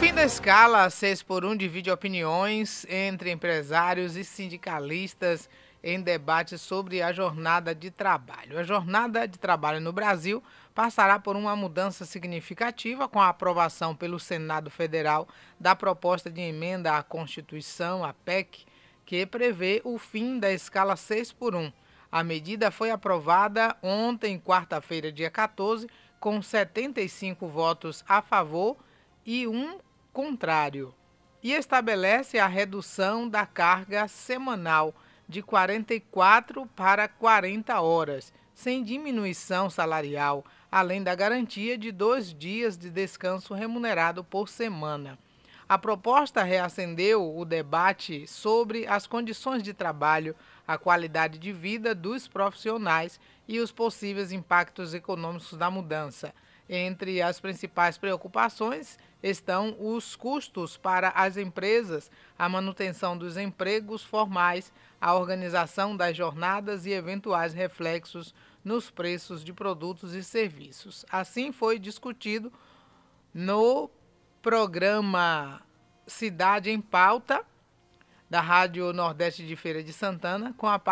Fim da escala 6x1 divide opiniões entre empresários e sindicalistas em debate sobre a jornada de trabalho. A jornada de trabalho no Brasil passará por uma mudança significativa com a aprovação pelo Senado Federal da proposta de emenda à Constituição, a PEC, que prevê o fim da escala 6x1. A medida foi aprovada ontem, quarta-feira, dia 14, com 75 votos a favor e um contrário, e estabelece a redução da carga semanal de 44 para 40 horas, sem diminuição salarial, além da garantia de 2 dias de descanso remunerado por semana. A proposta reacendeu o debate sobre as condições de trabalho, a qualidade de vida dos profissionais e os possíveis impactos econômicos da mudança. Entre as principais preocupações estão os custos para as empresas, a manutenção dos empregos formais, a organização das jornadas e eventuais reflexos nos preços de produtos e serviços. Assim foi discutido no programa Cidade em Pauta, da Rádio Nordeste de Feira de Santana, com a